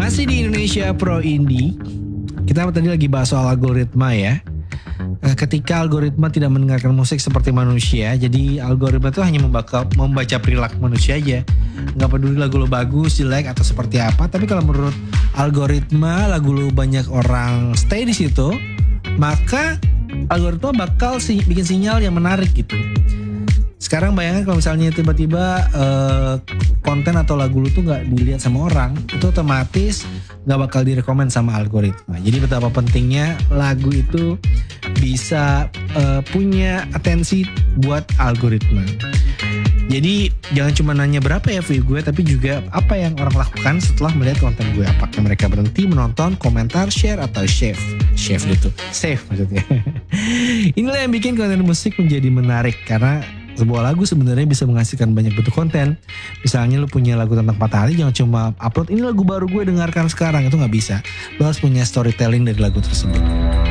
Masih di Indonesia Pro Indie. Kita tadi lagi bahas soal algoritma ya. Ketika algoritma tidak mendengarkan musik seperti manusia, jadi algoritma itu hanya membaca perilaku manusia aja. Gak peduli lagu lo bagus, jelek atau seperti apa. Tapi kalau menurut algoritma lagu lo banyak orang stay di situ, maka algoritma bakal bikin sinyal yang menarik gitu. Sekarang bayangkan kalau misalnya tiba-tiba konten atau lagu lu tuh gak dilihat sama orang, itu otomatis gak bakal direkomend sama algoritma. Jadi betapa pentingnya lagu itu bisa punya atensi buat algoritma. Jadi jangan cuma nanya berapa ya view gue, tapi juga apa yang orang lakukan setelah melihat konten gue. Apakah mereka berhenti menonton, komentar, share, atau save maksudnya. Inilah yang bikin konten musik menjadi menarik, karena sebuah lagu sebenarnya bisa menghasilkan banyak bentuk konten. Misalnya lu punya lagu tentang patah hati, jangan cuma upload ini lagu baru gue dengarkan sekarang, itu gak bisa. Lu harus punya storytelling dari lagu tersebut.